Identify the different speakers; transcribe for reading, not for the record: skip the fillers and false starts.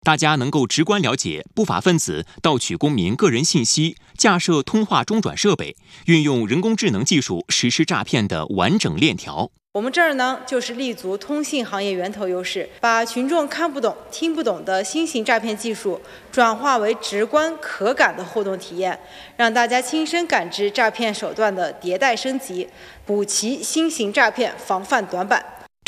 Speaker 1: 大家能够直观了解不法分子盗取公民个人信息、架设通话中转设备、运用人工智能技术实施诈骗的完整链条。
Speaker 2: 我们这儿呢，就是立足通信行业源头优势，把群众看不懂、听不懂的新型诈骗技术转化为直观可感的互动体验，让大家亲身感知诈骗手段的迭代升级，补齐新型诈骗防范短板。